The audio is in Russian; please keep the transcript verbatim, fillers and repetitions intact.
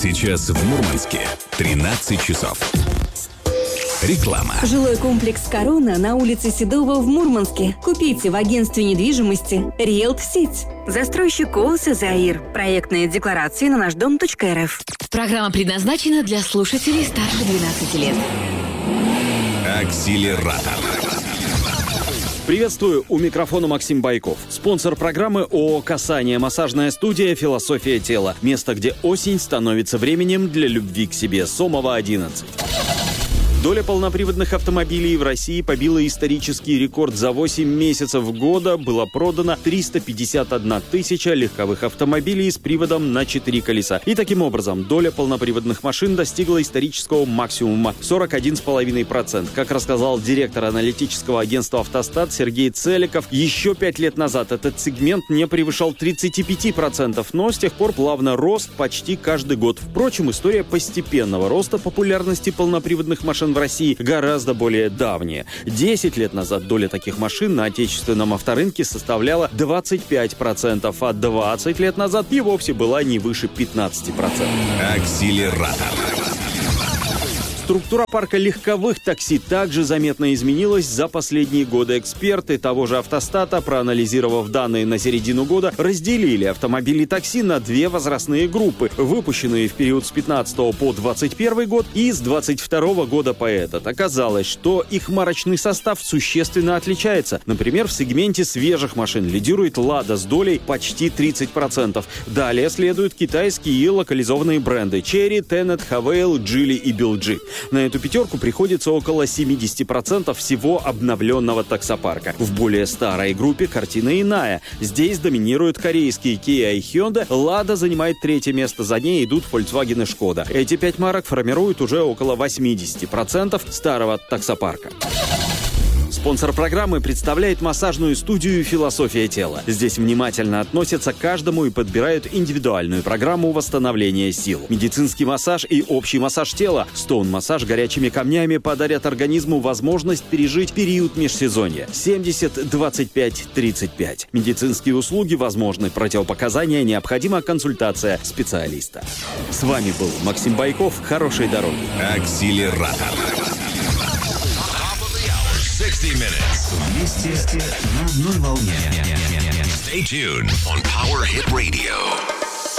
Сейчас в Мурманске тринадцать часов. Реклама. Жилой комплекс «Корона» на улице Седова в Мурманске. Купите в агентстве недвижимости «Риэлт-Сеть». Застройщик ООС «Заир». Проектные декларации на наш дом точка эр эф. Программа предназначена для слушателей старше двенадцати лет. Акселератор. Приветствую, у микрофона Максим Байков. Спонсор программы ООО «Касание», массажная студия «Философия тела». Место, где осень становится временем для любви к себе. Сомова, одиннадцать. Доля полноприводных автомобилей в России побила исторический рекорд. За восемь месяцев года было продано триста пятьдесят одна тысяча легковых автомобилей с приводом на четыре колеса. И таким образом доля полноприводных машин достигла исторического максимума – сорок один целых пять десятых процента. Как рассказал директор аналитического агентства «Автостат» Сергей Целиков, еще пять лет назад этот сегмент не превышал тридцать пять процентов, но с тех пор плавно рос почти каждый год. Впрочем, история постепенного роста популярности полноприводных машин в России гораздо более давняя. десять лет назад доля таких машин на отечественном авторынке составляла двадцать пять процентов, а двадцать лет назад и вовсе была не выше пятнадцати процентов. Акселератор. Структура парка легковых такси также заметно изменилась за последние годы. Эксперты того же «Автостата», проанализировав данные на середину года, разделили автомобили такси на две возрастные группы, выпущенные в период с пятнадцатого по двадцать первый год и с двадцать второго года по этот. Оказалось, что их марочный состав существенно отличается. Например, в сегменте свежих машин лидирует «Лада» с долей почти тридцать процентов. Далее следуют китайские и локализованные бренды «Черри», «Тенет», «Хавейл», «Джили» и «Билджи». На эту пятерку приходится около семьдесят процентов всего обновленного таксопарка. В более старой группе картина иная. Здесь доминируют корейские Kia и Hyundai, Lada занимает третье место, за ней идут Volkswagen и Skoda. Эти пять марок формируют уже около восемьдесят процентов старого таксопарка. Спонсор программы представляет массажную студию «Философия тела». Здесь внимательно относятся к каждому и подбирают индивидуальную программу восстановления сил. Медицинский массаж и общий массаж тела. Стоун-массаж горячими камнями подарят организму возможность пережить период межсезонья. семьдесят двадцать пять тридцать пять. Медицинские услуги возможны. Противопоказания необходима консультация специалиста. С вами был Максим Байков. Хорошей дороги. Акселератор. sixty minutes. Вместе на одной волне. Stay tuned on Power Hit Radio.